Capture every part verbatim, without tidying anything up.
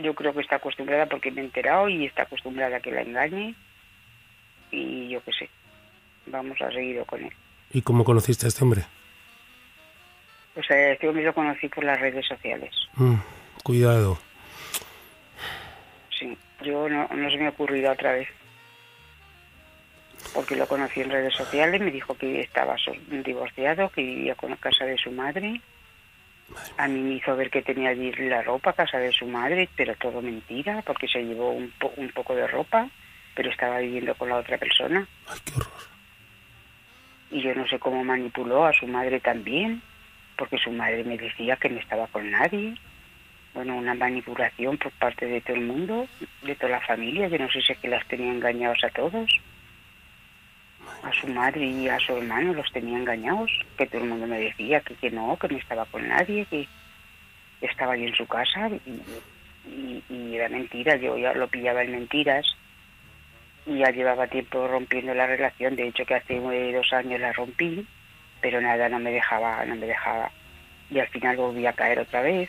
yo creo que está acostumbrada porque me he enterado y está acostumbrada a que la engañe y yo qué sé, vamos a seguir con él. ¿Y cómo conociste a este hombre? O sea, este hombre lo conocí por las redes sociales. Mm, cuidado. Sí, yo no, no se me ha ocurrido otra vez. Porque lo conocí en redes sociales, me dijo que estaba divorciado, que vivía con la casa de su madre. A mí me hizo ver que tenía allí la ropa, casa de su madre, pero todo mentira, porque se llevó un, po- un poco de ropa, pero estaba viviendo con la otra persona. Ay, qué horror. Y yo no sé cómo manipuló a su madre también, porque su madre me decía que no estaba con nadie. Bueno, una manipulación por parte de todo el mundo, de toda la familia. Yo no sé si es que las tenía engañados a todos. A su madre y a su hermano los tenía engañados, que todo el mundo me decía que, que no, que no estaba con nadie, que estaba ahí en su casa y, y, y era mentira. Yo ya lo pillaba en mentiras y ya llevaba tiempo rompiendo la relación. De hecho que hace eh, dos años la rompí, pero nada, no me dejaba, no me dejaba. Y al final volví a caer otra vez.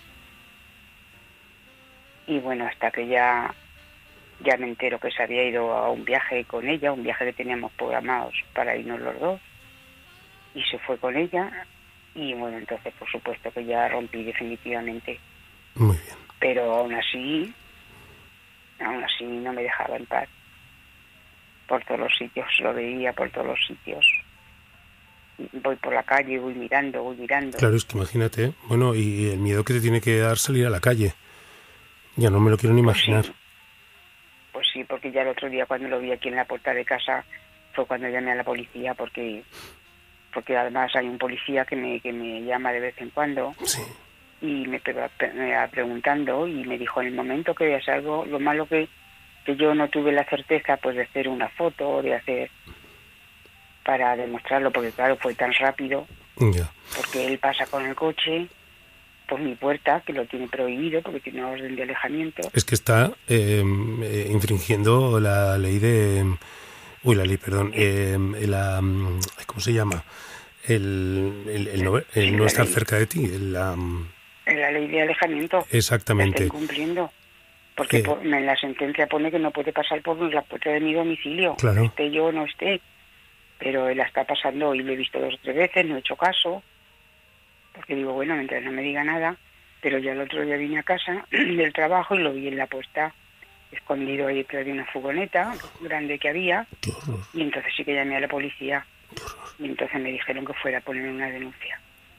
Y bueno, hasta que ya ya me entero que se había ido a un viaje con ella, un viaje que teníamos programados para irnos los dos, y se fue con ella, y bueno, entonces por supuesto que ya rompí definitivamente. Muy bien. Pero aún así, aún así no me dejaba en paz. Por todos los sitios, lo veía por todos los sitios. Voy por la calle, voy mirando, voy mirando. Claro, es que imagínate, ¿eh? Bueno, y el miedo que te tiene que dar salir a la calle. Ya no me lo quiero ni imaginar. Pues sí, pues sí, porque ya el otro día cuando lo vi aquí en la puerta de casa fue cuando llamé a la policía, porque porque además hay un policía que me que me llama de vez en cuando. Sí. Y me pe- me va preguntando y me dijo en el momento que veas algo, lo malo que, que yo no tuve la certeza pues de hacer una foto o de hacer para demostrarlo, porque claro, fue tan rápido, Ya. porque él pasa con el coche por mi puerta, que lo tiene prohibido porque tiene una orden de alejamiento. Es que está eh, eh, infringiendo la ley de... Uy, la ley, perdón. Eh, la, ¿cómo se llama? El, el, el no, el Sí, no la estar ley. cerca de ti. el, La, En la ley de alejamiento la exactamente. está incumpliendo, porque Eh, por- en la sentencia pone que no puede pasar por la puerta de mi domicilio, Claro. esté yo o no esté. Pero él la está pasando y lo he visto dos o tres veces, no he hecho caso, porque digo, bueno, mientras no me diga nada. Pero ya el otro día vine a casa del trabajo y lo vi en la puerta, escondido ahí detrás de una furgoneta grande que había, qué horror. y entonces sí que llamé a la policía, y entonces me dijeron que fuera a poner una denuncia.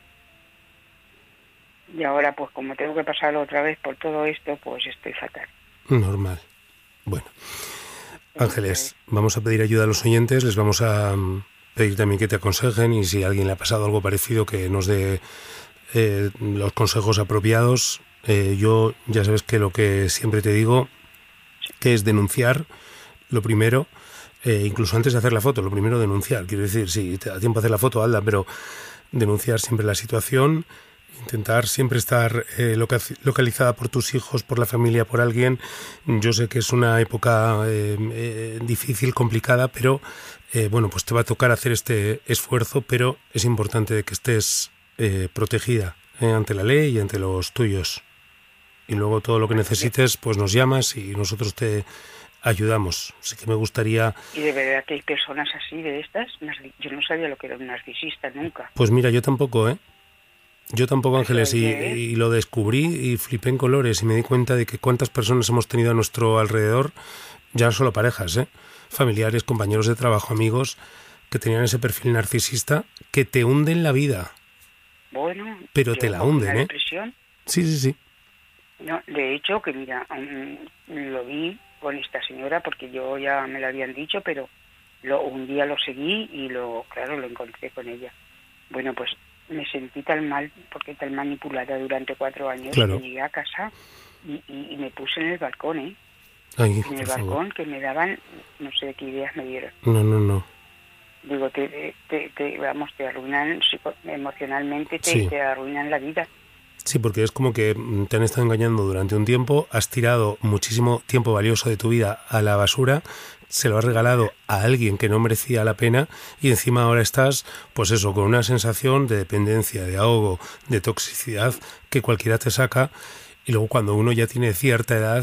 Y ahora, pues como tengo que pasarlo otra vez por todo esto, pues estoy fatal. Normal. Bueno. Ángeles, vamos a pedir ayuda a los oyentes, les vamos a mm, pedir también que te aconsejen y si a alguien le ha pasado algo parecido que nos dé eh, los consejos apropiados. Eh, yo ya sabes que lo que siempre te digo que es denunciar lo primero, eh, incluso antes de hacer la foto, lo primero denunciar. Quiero decir, si te da tiempo a hacer la foto, hazla, pero denunciar siempre la situación. Intentar siempre estar eh, loca- localizada por tus hijos, por la familia, por alguien. Yo sé que es una época eh, eh, difícil, complicada, pero eh, bueno, pues te va a tocar hacer este esfuerzo, pero es importante que estés eh, protegida eh, ante la ley y ante los tuyos. Y luego todo lo que necesites, pues nos llamas y nosotros te ayudamos. Así que me gustaría... Y de verdad que hay personas así, de estas, narci- yo no sabía lo que era un narcisista nunca. Pues mira, yo tampoco, ¿eh? Yo tampoco, Eso Ángeles, hay y, que ver. y lo descubrí y flipé en colores y me di cuenta de que cuántas personas hemos tenido a nuestro alrededor, ya no solo parejas, ¿eh? Familiares, compañeros de trabajo, amigos, que tenían ese perfil narcisista que te hunden la vida, Bueno, pero yo te la cogí hunden, una ¿eh? depresión. Sí, sí, sí. No, de hecho, que mira, um, lo vi con esta señora porque yo ya me lo habían dicho, pero lo, un día lo seguí y lo, claro, lo encontré con ella. Bueno, pues me sentí tan mal, porque tan manipulada durante cuatro años, Claro. que llegué a casa y, y, y me puse en el balcón, ¿eh? Ay, En el por favor. balcón, que me daban, no sé qué ideas me dieron. No, no, no. Digo, te, te, te vamos, te arruinan psico- emocionalmente, te, Sí. te arruinan la vida. Sí, porque es como que mm, te han estado engañando durante un tiempo, has tirado muchísimo tiempo valioso de tu vida a la basura, se lo has regalado a alguien que no merecía la pena y encima ahora estás, pues eso, con una sensación de dependencia, de ahogo, de toxicidad que cualquiera te saca y luego cuando uno ya tiene cierta edad